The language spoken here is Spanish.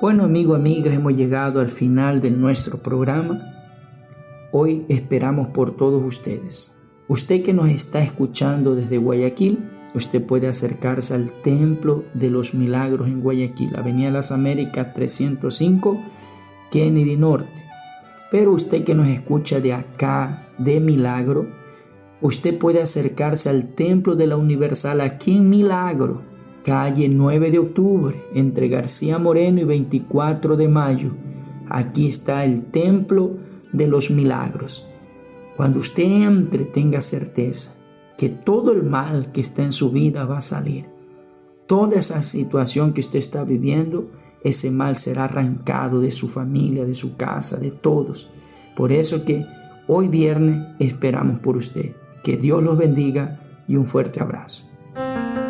Bueno, amigas, hemos llegado al final de nuestro programa. Hoy esperamos por todos ustedes. Usted que nos está escuchando desde Guayaquil, usted puede acercarse al Templo de los Milagros en Guayaquil, Avenida Las Américas 305, Kennedy Norte. Pero usted que nos escucha de acá, de Milagro, usted puede acercarse al Templo de la Universal aquí en Milagro, calle 9 de octubre, entre García Moreno y 24 de mayo. Aquí está el Templo de los Milagros. Cuando usted entre, tenga certeza que todo el mal que está en su vida va a salir. Toda esa situación que usted está viviendo, ese mal será arrancado de su familia, de su casa, de todos. Por eso que hoy viernes esperamos por usted. Que Dios los bendiga y un fuerte abrazo.